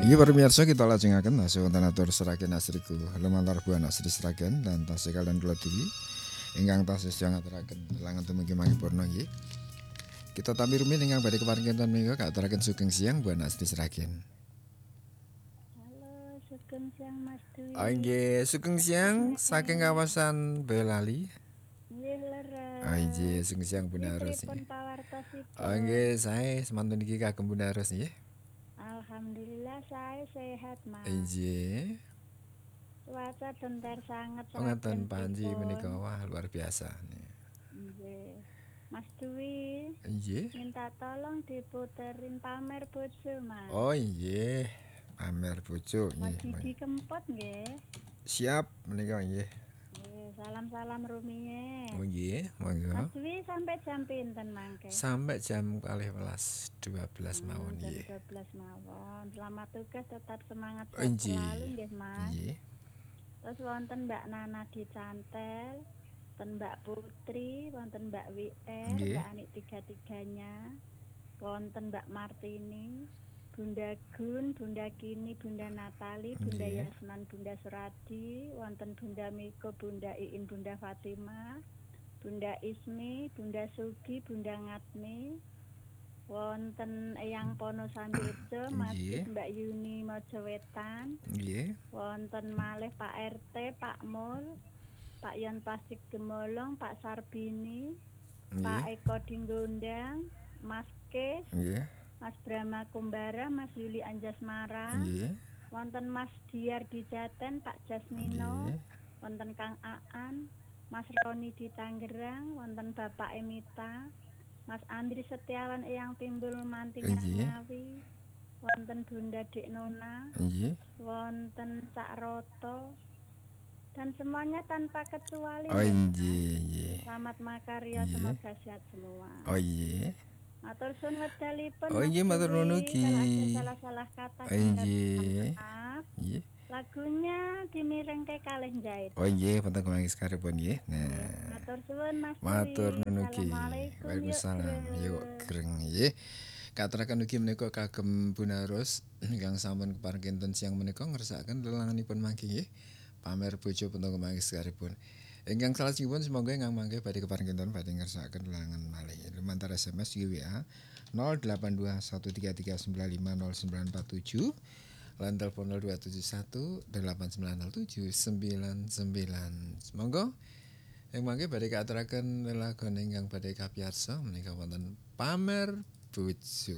Inggih para pamirsa kita lajengaken tasih wonten atur seragen asriku lumantar buah asri seragen dan tasih kalian kula dewi ingkang tasih sedaya ngaturaken langan tumugi mangipurna nggih. Kita tampi rumiyin ingkang badhe keparingipun menika katuraken sugeng siang buah asri seragen. Halo, sugeng siang Mas Dwi. Nggih, sugeng siang saking kawasan Boyolali. Nggih leres. Nggih, sugeng siang Bu Naros. Pripun pawartosipun? Nggih, sae semantun iki kagem Bu Naros nggih. Alhamdulillah saya sehat, Mas. Nggih. Cuaca bentar sangat Ngoten panji menika wah luar biasa. Nggih. Mas Dwi. Nggih. Minta tolong diputerin pamer bojo, Mas. Oh nggih, pamer bojo Mas nggih. Gigi Kempot nggih. Siap menika nggih. Salam-salam rumiyin. Oh nggih, monggo. Mas Dwi sampai jam pinten mangke? Sampai jam 12 mawon nggih. Jam 12 mawon. Selamat tugas, tetap semangat Nggih. selalu nggih, Mas. Nggih. Terus wonten Mbak Nana di Cantel, wonten Mbak Putri, wonten Mbak WR, Mbak Anik tiga-tiganya, wonten Mbak Martini, Bunda Gun, Bunda Kini, Bunda Natali, Bunda Yasman, Bunda Suradi, wonten Bunda Miko, Bunda Iin, Bunda Fatima, Bunda Ismi, Bunda Sugi, Bunda Ngatmi, wonten Eyang Pono Sambiljo, Masjid Mbak Yuni Mojowetan, wonten malih Pak RT, Pak Mul, Pak Yon Pasik Gemolong, Pak Sarbini, Pak Eko Dinggondang, Mas Kes, Mas Brahma Kumbara, Mas Yuli Anjasmara, wonten Mas Diar di Jaten, Pak Jasmino, wonten Kang Aan, Mas Roni di Tangerang, wonten Bapak Emita, Mas Andri Setiawan Eyang Timbul Mantingan Ngawi, wonten Bunda Dek Nona, wonten Cak Roto, dan semuanya tanpa kecuali. Selamat makarya, semoga sehat semua. Matur suwun wedalipun. Matur nuwun ugi. Salah-salah kata. Maaf. Lagunya dimirengke kalih jait. Wonten kemangis karepun nggih. Nah. Matur suwun Mas. Matur nuwun ugi. Waalaikumsalam. Yuk greng nggih. Katuraken ugi menika kagem Bu Naros ingkang sampun keparing kinten siang menika ngersakaken lelanganipun mangke nggih. Pamer bojo pentung kemangis karepun. Ingkang salajengipun semoga ingkang mangke badhe keparing kinten badhe ngersakaken lelangan malih. Lumantar SMS WA 082133950947 lan telepon 0271890799. Monggo ing mangke badhe katuraken lelagon ingkang badhe kapiyarsa menika wonten pamer bojo.